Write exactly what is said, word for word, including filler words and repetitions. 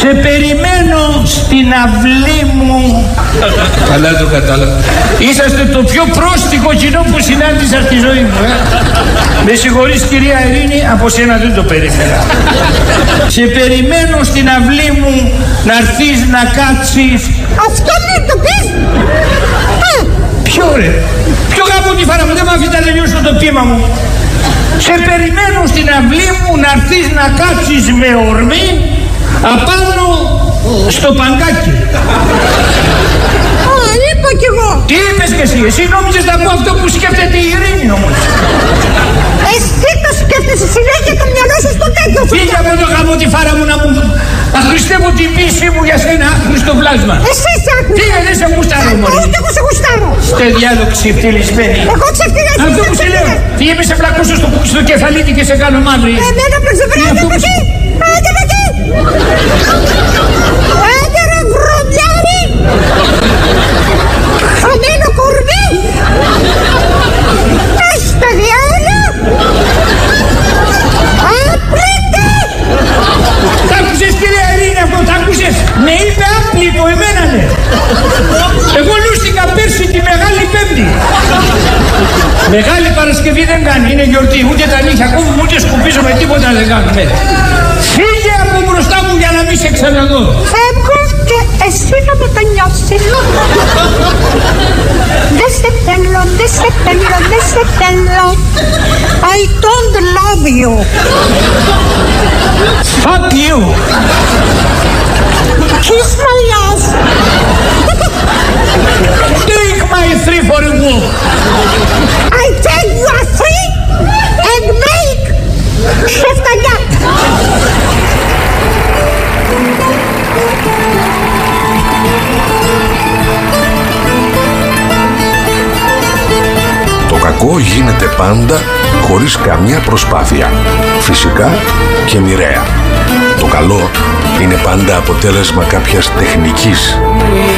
Σε περιμένω στην αυλή μου. Καλά το κατάλαβα. Είσαστε το πιο πρόστιχο κοινό που συνάντησα στη ζωή μου, ε. Με συγχωρείς κυρία Ειρήνη, από σένα δεν το περίμενα. Σε περιμένω στην αυλή μου να έρθεις να κάτσεις. Αυτό μην το πεις. Ποιο ρε, ποιο γάμο τη φάρα μου, δεν μ' αφήνει να τελειώσω το πείμα μου. Σε περιμένω στην αυλή μου να έρθεις να κάτσεις με ορμή απάνω στο παγκάκι. Α, είπα κι εγώ. Τι είπες κι εσύ, εσύ νόμιζες να πω αυτό που σκέφτεται η Ειρήνη όμως. Εσύ το σκέφτεσαι συνέχεια το μυαλό σου στο τέτοιο. Φύγε από το γάμο τη φάρα μου να μου αχρηστεύω την πίστη μου για σένα άχρηστο πλάσμα. Εσύ σε άχρηστο. Φύγε, δεν σε γουστάρω μωρή. Ούτε εγώ σε γουστάρω. Στε διάλογο ξεφτυλισμένη. Εγώ ξεφτυλιάζω. Αυτό που σε λέω. Φύγε μη σε πλακώσω στο, στο κεφαλίτι και σε κάνω μαύρη. Εμένα που ξεφτυλιάζω από εκεί. Άντε με εκεί. Άντε ρε βρωμιάρι. Χαμένο κορμί. Ας τα διάλα. Άπλητε. Τ' άκουσες κυρία Ειρήνη αυτό, τ' άκουσες. Με είπε άπλητο, εμένα ναι. Εγώ λούστηκα πέρσι τη Μεγάλη Πέμπτη. Μεγάλη Παρασκευή δεν κάνει, είναι γιορτή. Ούτε τα νύχια κόβουμε, ούτε σκουπίζουμε, τίποτα δεν κάνουμε. Φύγε από μπροστά μου για να μην σε ξαναδώ. Φεύγω και εσύ να μετανιώσεις. Δεν σε θέλω, δεν σε θέλω, δεν σε θέλω. I don't love you. Fuck you. Kiss my ass. Take my three for a walk. I take you a three and make χεφταλιά. Το κακό γίνεται πάντα χωρίς καμιά προσπάθεια, φυσικά και μοιραία. Το καλό είναι πάντα αποτέλεσμα κάποιας τεχνικής